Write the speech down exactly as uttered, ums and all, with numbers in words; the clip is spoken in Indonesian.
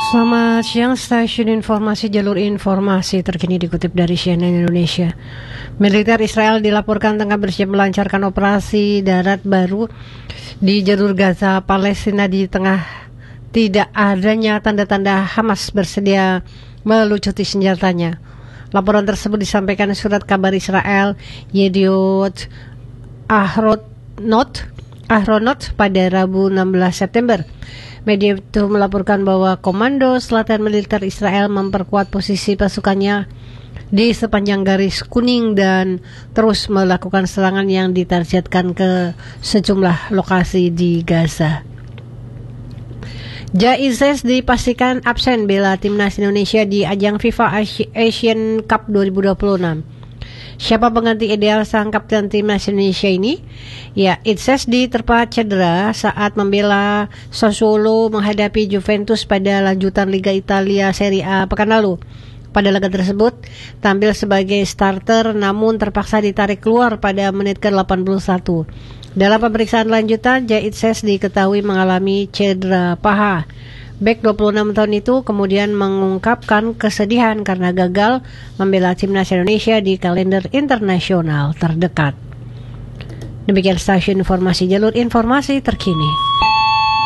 Selamat siang, stasiun informasi jalur informasi terkini dikutip dari C N N Indonesia. Militer Israel dilaporkan tengah bersiap melancarkan operasi darat baru di jalur Gaza, Palestina di tengah tidak adanya tanda-tanda Hamas bersedia melucuti senjatanya. Laporan tersebut disampaikan surat kabar Israel Yediot Ahronot Ahronot pada Rabu enam belas September. Media itu melaporkan bahwa Komando Selatan Militer Israel memperkuat posisi pasukannya di sepanjang garis kuning dan terus melakukan serangan yang ditargetkan ke sejumlah lokasi di Gaza. Jaises dipastikan absen bela timnas Indonesia di ajang FIFA Asian Cup dua ribu dua puluh enam. Siapa pengganti ideal sang kapten timnas Indonesia ini? Ya, Itses diterpa cedera saat membela Sassuolo menghadapi Juventus pada lanjutan Liga Italia Serie A pekan lalu. Pada laga tersebut, tampil sebagai starter namun terpaksa ditarik keluar pada menit ke delapan puluh satu. Dalam pemeriksaan lanjutan, Jaises diketahui mengalami cedera paha. Bek dua puluh enam tahun itu kemudian mengungkapkan kesedihan karena gagal membela timnas Indonesia di kalender internasional terdekat. Demikian stasiun informasi jalur informasi terkini.